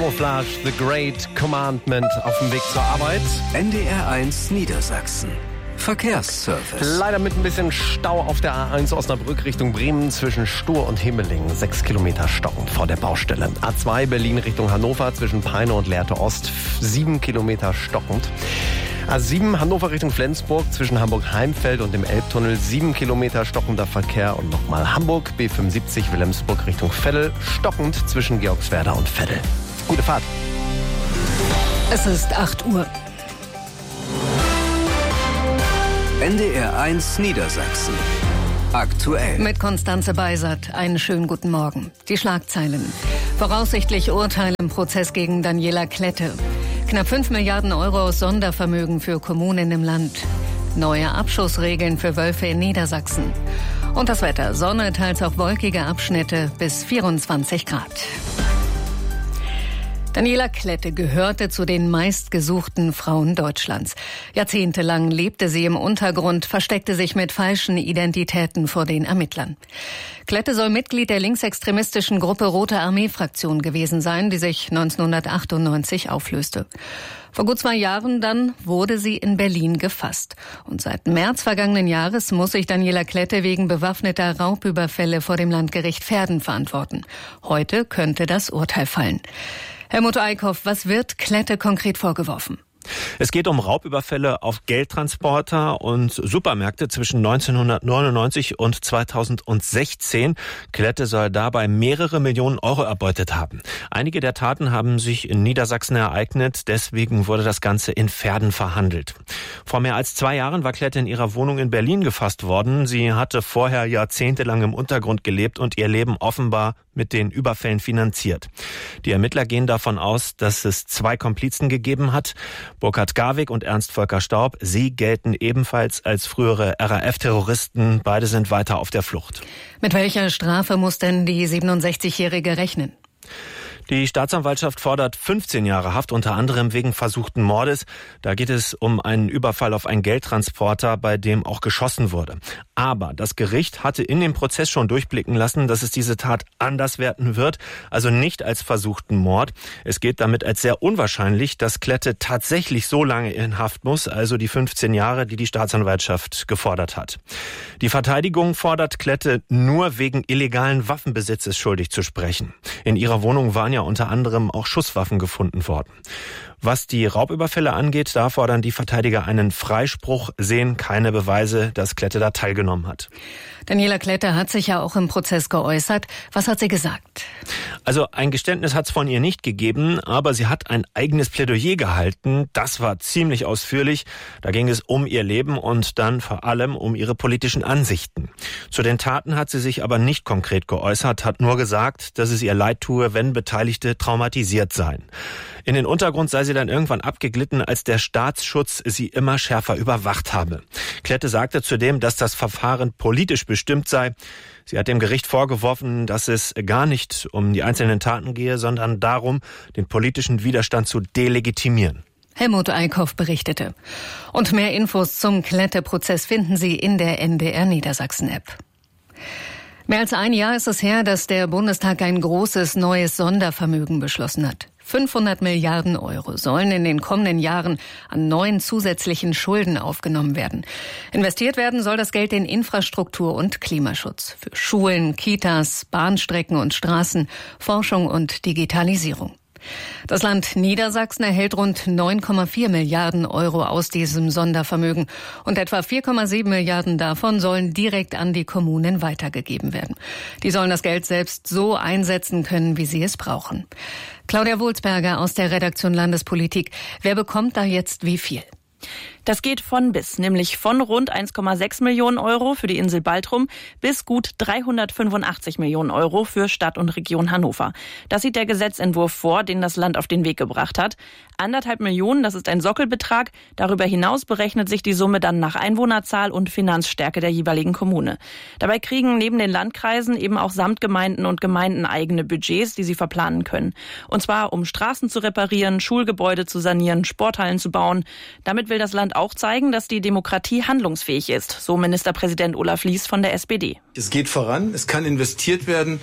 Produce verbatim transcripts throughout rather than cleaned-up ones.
Camouflage, The Great Commandment auf dem Weg zur Arbeit. N D R eins Niedersachsen. Verkehrsservice. Leider mit ein bisschen Stau auf der A eins Osnabrück Richtung Bremen zwischen Stur und Himmelingen. Sechs Kilometer stockend vor der Baustelle. A zwei Berlin Richtung Hannover zwischen Peine und Lehrte Ost. Sieben Kilometer stockend. A sieben Hannover Richtung Flensburg zwischen Hamburg-Heimfeld und dem Elbtunnel. Sieben Kilometer stockender Verkehr. Und nochmal Hamburg B fünfundsiebzig Wilhelmsburg Richtung Veddel. Stockend zwischen Georgswerda und Veddel. Gute Fahrt. Es ist acht Uhr. N D R eins Niedersachsen. Aktuell. Mit Konstanze Beisert. Einen schönen guten Morgen. Die Schlagzeilen. Voraussichtlich Urteil im Prozess gegen Daniela Klette. Knapp fünf Milliarden Euro aus Sondervermögen für Kommunen im Land. Neue Abschussregeln für Wölfe in Niedersachsen. Und das Wetter. Sonne, teils auch wolkige Abschnitte bis vierundzwanzig Grad. Daniela Klette gehörte zu den meistgesuchten Frauen Deutschlands. Jahrzehntelang lebte sie im Untergrund, versteckte sich mit falschen Identitäten vor den Ermittlern. Klette soll Mitglied der linksextremistischen Gruppe Rote Armee-Fraktion gewesen sein, die sich neunzehnhundertachtundneunzig auflöste. Vor gut zwei Jahren dann wurde sie in Berlin gefasst. Und seit März vergangenen Jahres muss sich Daniela Klette wegen bewaffneter Raubüberfälle vor dem Landgericht Verden verantworten. Heute könnte das Urteil fallen. Helmut Eickhoff, was wird Klette konkret vorgeworfen? Es geht um Raubüberfälle auf Geldtransporter und Supermärkte zwischen neunzehnhundertneunundneunzig und zweitausendsechzehn. Klette soll dabei mehrere Millionen Euro erbeutet haben. Einige der Taten haben sich in Niedersachsen ereignet, deswegen wurde das Ganze in Verden verhandelt. Vor mehr als zwei Jahren war Klette in ihrer Wohnung in Berlin gefasst worden. Sie hatte vorher jahrzehntelang im Untergrund gelebt und ihr Leben offenbar mit den Überfällen finanziert. Die Ermittler gehen davon aus, dass es zwei Komplizen gegeben hat. Burkhard Garwig und Ernst Volker Staub. Sie gelten ebenfalls als frühere R A F-Terroristen. Beide sind weiter auf der Flucht. Mit welcher Strafe muss denn die siebenundsechzigjährige rechnen? Die Staatsanwaltschaft fordert fünfzehn Jahre Haft, unter anderem wegen versuchten Mordes. Da geht es um einen Überfall auf einen Geldtransporter, bei dem auch geschossen wurde. Aber das Gericht hatte in dem Prozess schon durchblicken lassen, dass es diese Tat anders werten wird, also nicht als versuchten Mord. Es gilt damit als sehr unwahrscheinlich, dass Klette tatsächlich so lange in Haft muss, also die fünfzehn Jahre, die die Staatsanwaltschaft gefordert hat. Die Verteidigung fordert Klette nur wegen illegalen Waffenbesitzes schuldig zu sprechen. In ihrer Wohnung waren ja unter anderem auch Schusswaffen gefunden worden. Was die Raubüberfälle angeht, da fordern die Verteidiger einen Freispruch, sehen keine Beweise, dass Klette da teilgenommen hat. Daniela Klette hat sich ja auch im Prozess geäußert. Was hat sie gesagt? Also ein Geständnis hat es von ihr nicht gegeben, aber sie hat ein eigenes Plädoyer gehalten. Das war ziemlich ausführlich. Da ging es um ihr Leben und dann vor allem um ihre politischen Ansichten. Zu den Taten hat sie sich aber nicht konkret geäußert, hat nur gesagt, dass es ihr leid tue, wenn Beteiligte traumatisiert seien. In den Untergrund sei sie dann irgendwann abgeglitten, als der Staatsschutz sie immer schärfer überwacht habe. Klette sagte zudem, dass das Verfahren politisch bestimmt sei. Sie hat dem Gericht vorgeworfen, dass es gar nicht um die einzelnen Taten gehe, sondern darum, den politischen Widerstand zu delegitimieren. Helmut Eickhoff berichtete. Und mehr Infos zum Klette-Prozess finden Sie in der N D R Niedersachsen-App. Mehr als ein Jahr ist es her, dass der Bundestag ein großes neues Sondervermögen beschlossen hat. fünfhundert Milliarden Euro sollen in den kommenden Jahren an neuen zusätzlichen Schulden aufgenommen werden. Investiert werden soll das Geld in Infrastruktur und Klimaschutz. Für Schulen, Kitas, Bahnstrecken und Straßen, Forschung und Digitalisierung. Das Land Niedersachsen erhält rund neun Komma vier Milliarden Euro aus diesem Sondervermögen und etwa vier Komma sieben Milliarden davon sollen direkt an die Kommunen weitergegeben werden. Die sollen das Geld selbst so einsetzen können, wie sie es brauchen. Claudia Wohlsberger aus der Redaktion Landespolitik. Wer bekommt da jetzt wie viel? Das geht von bis, nämlich von rund eins Komma sechs Millionen Euro für die Insel Baltrum bis gut dreihundertfünfundachtzig Millionen Euro für Stadt und Region Hannover. Das sieht der Gesetzentwurf vor, den das Land auf den Weg gebracht hat. Anderthalb Millionen, das ist ein Sockelbetrag. Darüber hinaus berechnet sich die Summe dann nach Einwohnerzahl und Finanzstärke der jeweiligen Kommune. Dabei kriegen neben den Landkreisen eben auch Samtgemeinden und Gemeinden eigene Budgets, die sie verplanen können. Und zwar, um Straßen zu reparieren, Schulgebäude zu sanieren, Sporthallen zu bauen. Damit will das Land auch zeigen, dass die Demokratie handlungsfähig ist, so Ministerpräsident Olaf Lies von der S P D. Es geht voran, es kann investiert werden.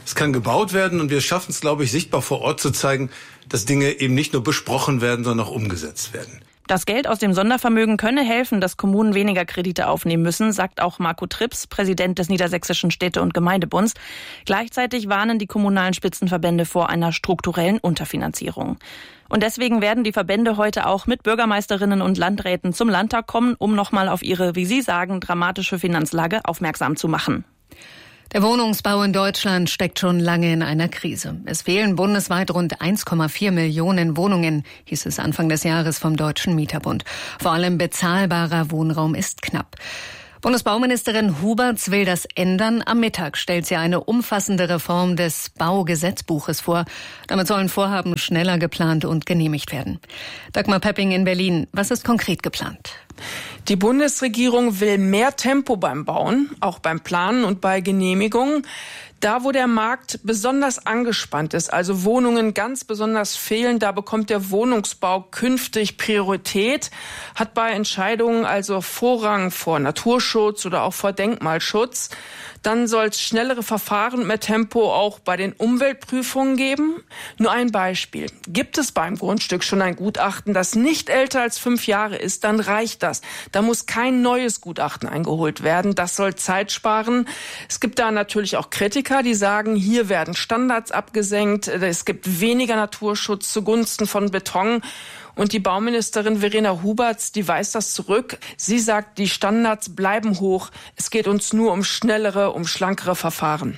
Es kann gebaut werden und wir schaffen es, glaube ich, sichtbar vor Ort zu zeigen, dass Dinge eben nicht nur besprochen werden, sondern auch umgesetzt werden. Das Geld aus dem Sondervermögen könne helfen, dass Kommunen weniger Kredite aufnehmen müssen, sagt auch Marco Trips, Präsident des Niedersächsischen Städte- und Gemeindebunds. Gleichzeitig warnen die kommunalen Spitzenverbände vor einer strukturellen Unterfinanzierung. Und deswegen werden die Verbände heute auch mit Bürgermeisterinnen und Landräten zum Landtag kommen, um nochmal auf ihre, wie sie sagen, dramatische Finanzlage aufmerksam zu machen. Der Wohnungsbau in Deutschland steckt schon lange in einer Krise. Es fehlen bundesweit rund eins Komma vier Millionen Wohnungen, hieß es Anfang des Jahres vom Deutschen Mieterbund. Vor allem bezahlbarer Wohnraum ist knapp. Bundesbauministerin Huberts will das ändern. Am Mittag stellt sie eine umfassende Reform des Baugesetzbuches vor. Damit sollen Vorhaben schneller geplant und genehmigt werden. Dagmar Pepping in Berlin. Was ist konkret geplant? Die Bundesregierung will mehr Tempo beim Bauen, auch beim Planen und bei Genehmigungen. Da, wo der Markt besonders angespannt ist, also Wohnungen ganz besonders fehlen, da bekommt der Wohnungsbau künftig Priorität, hat bei Entscheidungen also Vorrang vor Naturschutz oder auch vor Denkmalschutz. Dann soll es schnellere Verfahren und mehr Tempo auch bei den Umweltprüfungen geben. Nur ein Beispiel. Gibt es beim Grundstück schon ein Gutachten, das nicht älter als fünf Jahre ist, dann reicht das. Da muss kein neues Gutachten eingeholt werden. Das soll Zeit sparen. Es gibt da natürlich auch Kritiker, die sagen, hier werden Standards abgesenkt. Es gibt weniger Naturschutz zugunsten von Beton. Und die Bauministerin Verena Huberts, die weist das zurück. Sie sagt, die Standards bleiben hoch. Es geht uns nur um schnellere, um schlankere Verfahren.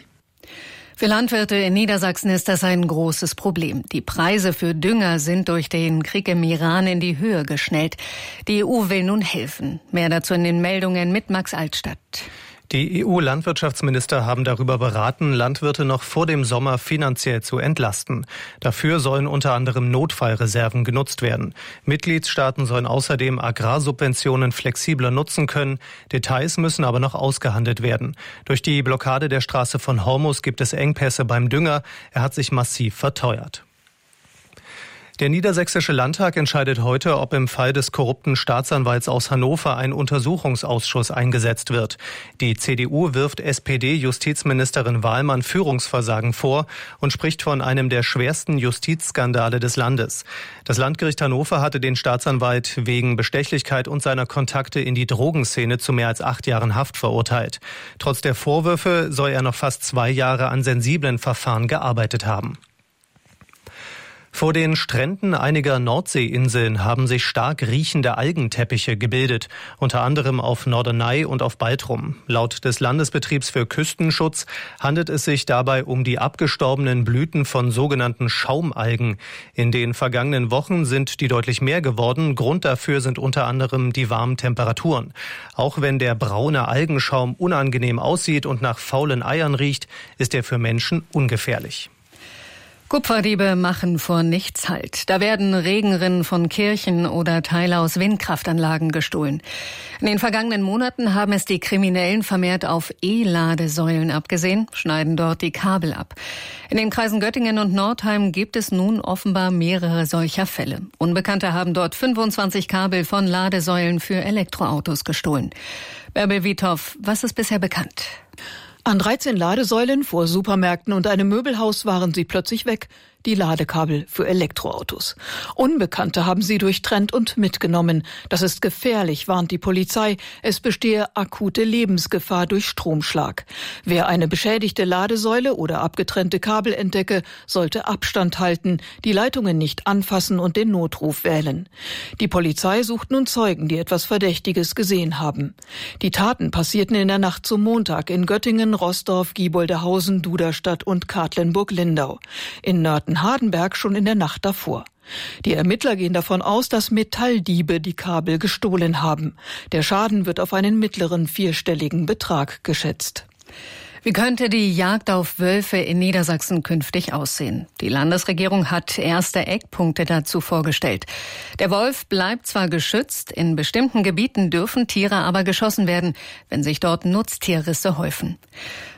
Für Landwirte in Niedersachsen ist das ein großes Problem. Die Preise für Dünger sind durch den Krieg im Iran in die Höhe geschnellt. Die E U will nun helfen. Mehr dazu in den Meldungen mit Max Altstadt. Die E U-Landwirtschaftsminister haben darüber beraten, Landwirte noch vor dem Sommer finanziell zu entlasten. Dafür sollen unter anderem Notfallreserven genutzt werden. Mitgliedstaaten sollen außerdem Agrarsubventionen flexibler nutzen können. Details müssen aber noch ausgehandelt werden. Durch die Blockade der Straße von Hormus gibt es Engpässe beim Dünger. Er hat sich massiv verteuert. Der Niedersächsische Landtag entscheidet heute, ob im Fall des korrupten Staatsanwalts aus Hannover ein Untersuchungsausschuss eingesetzt wird. Die C D U wirft S P D-Justizministerin Wahlmann Führungsversagen vor und spricht von einem der schwersten Justizskandale des Landes. Das Landgericht Hannover hatte den Staatsanwalt wegen Bestechlichkeit und seiner Kontakte in die Drogenszene zu mehr als acht Jahren Haft verurteilt. Trotz der Vorwürfe soll er noch fast zwei Jahre an sensiblen Verfahren gearbeitet haben. Vor den Stränden einiger Nordseeinseln haben sich stark riechende Algenteppiche gebildet, unter anderem auf Norderney und auf Baltrum. Laut des Landesbetriebs für Küstenschutz handelt es sich dabei um die abgestorbenen Blüten von sogenannten Schaumalgen. In den vergangenen Wochen sind die deutlich mehr geworden. Grund dafür sind unter anderem die warmen Temperaturen. Auch wenn der braune Algenschaum unangenehm aussieht und nach faulen Eiern riecht, ist er für Menschen ungefährlich. Kupferdiebe machen vor nichts Halt. Da werden Regenrinnen von Kirchen oder Teile aus Windkraftanlagen gestohlen. In den vergangenen Monaten haben es die Kriminellen vermehrt auf E-Ladesäulen abgesehen, schneiden dort die Kabel ab. In den Kreisen Göttingen und Nordheim gibt es nun offenbar mehrere solcher Fälle. Unbekannte haben dort fünfundzwanzig Kabel von Ladesäulen für Elektroautos gestohlen. Bärbel Wiethoff, was ist bisher bekannt? An dreizehn Ladesäulen vor Supermärkten und einem Möbelhaus waren sie plötzlich weg, die Ladekabel für Elektroautos. Unbekannte haben sie durchtrennt und mitgenommen. Das ist gefährlich, warnt die Polizei. Es bestehe akute Lebensgefahr durch Stromschlag. Wer eine beschädigte Ladesäule oder abgetrennte Kabel entdecke, sollte Abstand halten, die Leitungen nicht anfassen und den Notruf wählen. Die Polizei sucht nun Zeugen, die etwas Verdächtiges gesehen haben. Die Taten passierten in der Nacht zum Montag in Göttingen, Roßdorf, Gieboldehausen, Duderstadt und Katlenburg-Lindau. In Nörten Hardenberg schon in der Nacht davor. Die Ermittler gehen davon aus, dass Metalldiebe die Kabel gestohlen haben. Der Schaden wird auf einen mittleren vierstelligen Betrag geschätzt. Wie könnte die Jagd auf Wölfe in Niedersachsen künftig aussehen? Die Landesregierung hat erste Eckpunkte dazu vorgestellt. Der Wolf bleibt zwar geschützt, in bestimmten Gebieten dürfen Tiere aber geschossen werden, wenn sich dort Nutztierrisse häufen.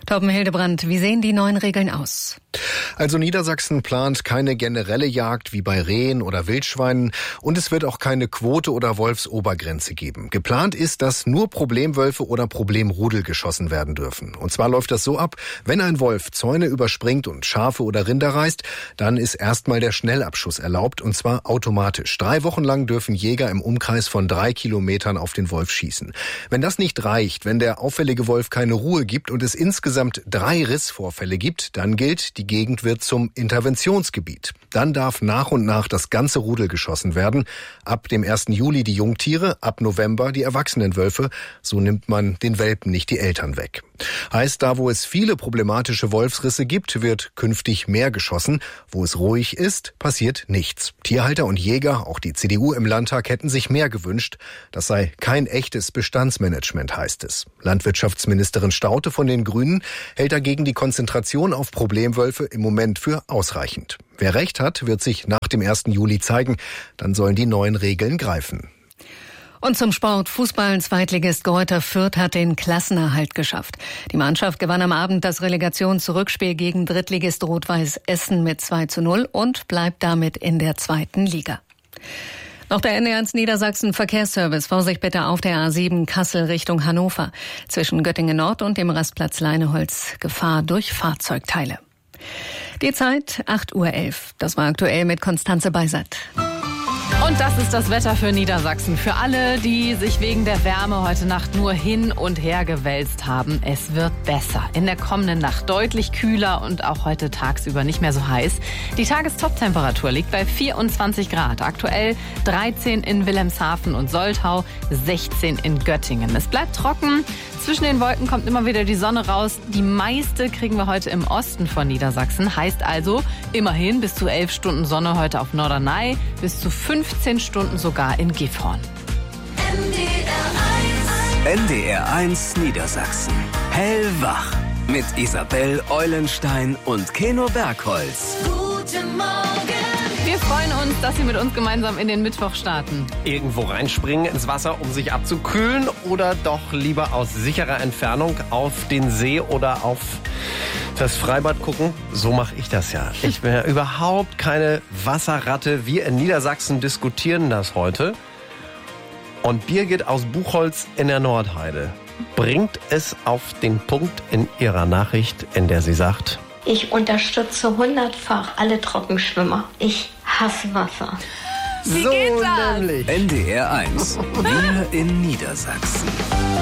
Torben Hildebrand, wie sehen die neuen Regeln aus? Also Niedersachsen plant keine generelle Jagd wie bei Rehen oder Wildschweinen und es wird auch keine Quote oder Wolfsobergrenze geben. Geplant ist, dass nur Problemwölfe oder Problemrudel geschossen werden dürfen. Und zwar läuft das so ab, wenn ein Wolf Zäune überspringt und Schafe oder Rinder reißt, dann ist erstmal der Schnellabschuss erlaubt und zwar automatisch. Drei Wochen lang dürfen Jäger im Umkreis von drei Kilometern auf den Wolf schießen. Wenn das nicht reicht, wenn der auffällige Wolf keine Ruhe gibt und es insgesamt drei Rissvorfälle gibt, dann gilt, die Gegend wird zum Interventionsgebiet. Dann darf nach und nach das ganze Rudel geschossen werden. Ab dem ersten Juli die Jungtiere, ab November die erwachsenen Wölfe. So nimmt man den Welpen nicht die Eltern weg. Heißt, da wo es viele problematische Wolfsrisse gibt, wird künftig mehr geschossen. Wo es ruhig ist, passiert nichts. Tierhalter und Jäger, auch die C D U im Landtag, hätten sich mehr gewünscht. Das sei kein echtes Bestandsmanagement, heißt es. Landwirtschaftsministerin Staudte von den Grünen hält dagegen die Konzentration auf Problemwölfe im Moment für ausreichend. Wer recht hat, wird sich nach dem ersten Juli zeigen. Dann sollen die neuen Regeln greifen. Und zum Sport. Fußball. Zweitligist Greuther Fürth hat den Klassenerhalt geschafft. Die Mannschaft gewann am Abend das Relegationsrückspiel gegen Drittligist Rot-Weiß Essen mit zwei zu null und bleibt damit in der zweiten Liga. Noch der N D R eins Niedersachsen Verkehrsservice. Vorsicht bitte auf der A sieben Kassel Richtung Hannover. Zwischen Göttingen Nord und dem Rastplatz Leineholz Gefahr durch Fahrzeugteile. Die Zeit acht Uhr elf. Das war aktuell mit Konstanze Beisert. Und das ist das Wetter für Niedersachsen. Für alle, die sich wegen der Wärme heute Nacht nur hin und her gewälzt haben. Es wird besser. In der kommenden Nacht deutlich kühler und auch heute tagsüber nicht mehr so heiß. Die Tagestoptemperatur liegt bei vierundzwanzig Grad. Aktuell dreizehn in Wilhelmshaven und Soltau, sechzehn in Göttingen. Es bleibt trocken. Zwischen den Wolken kommt immer wieder die Sonne raus. Die meiste kriegen wir heute im Osten von Niedersachsen. Heißt also immerhin bis zu elf Stunden Sonne heute auf Norderney, bis zu fünfzehn Stunden sogar in Gifhorn. N D R eins Niedersachsen. Hellwach. Mit Isabel Eulenstein und Keno Bergholz. Guten Morgen. Wir freuen uns, dass Sie mit uns gemeinsam in den Mittwoch starten. Irgendwo reinspringen ins Wasser, um sich abzukühlen, oder doch lieber aus sicherer Entfernung auf den See oder auf das Freibad gucken? So mache ich das ja. Ich bin ja überhaupt keine Wasserratte. Wir in Niedersachsen diskutieren das heute. Und Birgit aus Buchholz in der Nordheide bringt es auf den Punkt in ihrer Nachricht, in der sie sagt: Ich unterstütze hundertfach alle Trockenschwimmer. Ich hasse Wasser. Wie so geht das? Nämlich. N D R eins. Wir in Niedersachsen.